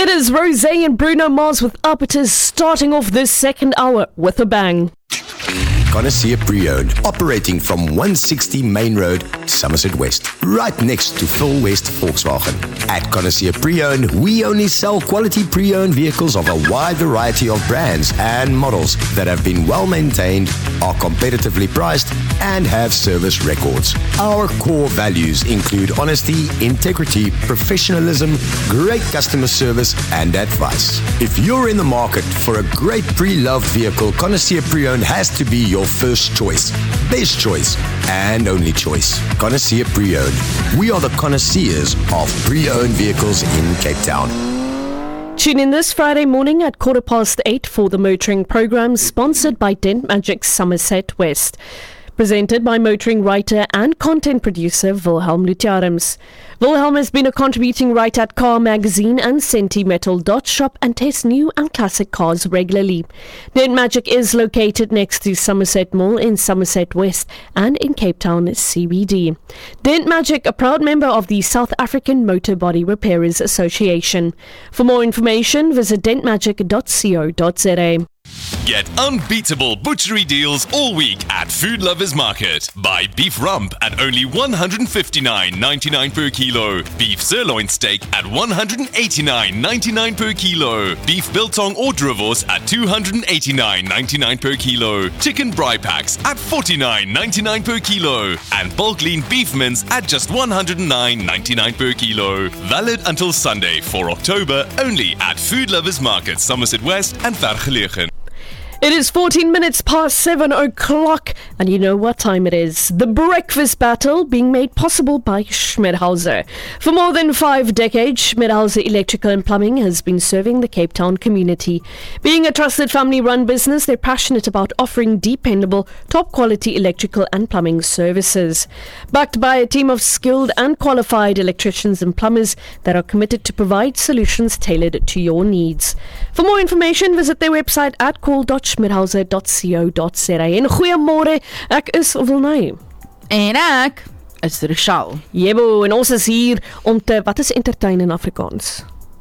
It is Rosé and Bruno Mars with Arbiters starting off this second hour with a bang. Connoisseur Pre-Owned, operating from 160 Main Road, Somerset West, right next to Phil West Volkswagen. At Connoisseur Pre-Owned, we only sell quality pre-owned vehicles of a wide variety of brands and models that have been well maintained, are competitively priced, and have service records. Our core values include honesty, integrity, professionalism, great customer service, and advice. If you're in the market for a great pre-loved vehicle, Connoisseur Pre-Owned has to be your first choice, best choice, and only choice. Connoisseur Pre-Owned. We are the connoisseurs of pre-owned vehicles in Cape Town. Tune in this Friday morning at 8:15 for the motoring program sponsored by Dent Magic Somerset West. Presented by motoring writer and content producer Wilhelm Lutjarums. Wilhelm has been a contributing writer at Car Magazine and Sentimetal.shop and tests new and classic cars regularly. Dent Magic is located next to Somerset Mall in Somerset West and in Cape Town CBD. Dent Magic, a proud member of the South African Motor Body Repairers Association. For more information, visit dentmagic.co.za. Get unbeatable butchery deals all week at Food Lovers Market. Buy beef rump at only $159.99 per kilo. Beef sirloin steak at $189.99 per kilo. Beef biltong or drivels at $289.99 per kilo. Chicken bri packs at $49.99 per kilo. And bulk lean beef mince at just $109.99 per kilo. Valid until Sunday, 4 October, only at Food Lovers Market, Somerset West and Vergelegen. It is 14 minutes past 7 o'clock, and you know what time it is. The breakfast battle being made possible by Schmidhauser. For more than 5 decades, Schmidhauser Electrical and Plumbing has been serving the Cape Town community. Being a trusted family-run business, they're passionate about offering dependable, top-quality electrical and plumbing services. Backed by a team of skilled and qualified electricians and plumbers that are committed to provide solutions tailored to your needs. For more information, visit their website at call.schmidhauser.co.za. En goeiemôre, ek is Wilnay. En ek is Rochelle. Jebo, en ons is hier om te, wat is entertain in Afrikaans?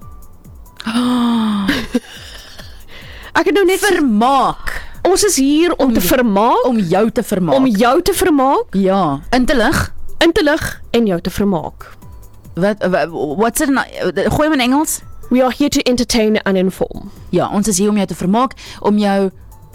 Ek het nou net vermaak. Ons is hier om te vermaak. Om jou te vermaak. Om jou te vermaak? Ja, in te lig. In te lig en jou te vermaak. What's it? Gooi hom in Engels? We are here to entertain and inform. Ja, ons is hier om jou te vermaak, om jou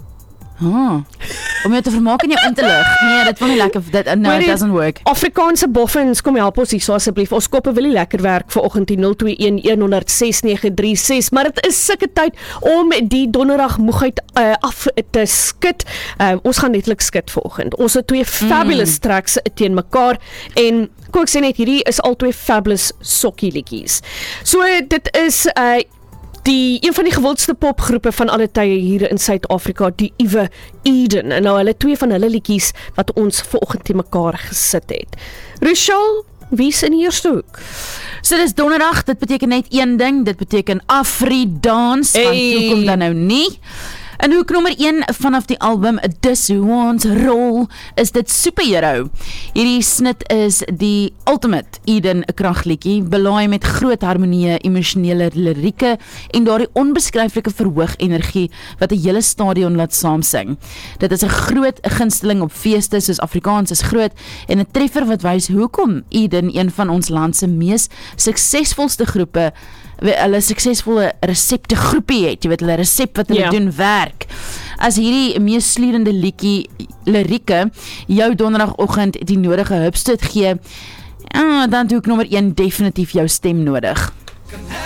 te vermaak en jou in te lig. Nee, dit wil nie lekker, no, it doesn't work. Afrikaanse boffins, kom help ons hier so asseblief. Ons koppe wil nie lekker werk vanoggend die 021-100-6936, maar dit is sulke tyd om die donderdag moegheid af te skit. Ons gaan netlik skit vanoggend. Ons het 2 fabulous tracks teen mekaar en kom ek sê net, hierdie is al 2 fabulous sokkie liedjies. So dit is een van die gewildste popgroepe van alle tye hier in Suid-Afrika, die Eva Eden. En nou hulle 2 van hulle liedjies wat ons vanoggend te mekaar gesit het. Rochelle, wie is in die eerste hoek? So dis donderdag, dit beteken net een ding, dit beteken Afri-dans, want hoekom dan nou nie? En hoek nommer 1 vanaf die album Dis Hoe Ons Rol is dit Superhero. Hierdie snit is die ultimate Eden kragliedjie, belaai met groot harmonie, emosionele lirieke en daardie onbeskryflike verhoog energie wat 'n hele stadion laat saamsing. Dit is 'n groot gunsteling op feeste soos Afrikaans is groot en 'n treffer wat wys hoekom Eden een van ons land se mees suksesvolste groepe hulle suksesvolle resepte groepie het, jy weet hulle resep wat hulle doen werk. As hierdie mees slierende liedjie lirieke jou donderdagoggend die nodige hupstoot gee, dan doe ek nommer 1 definitief jou stem nodig.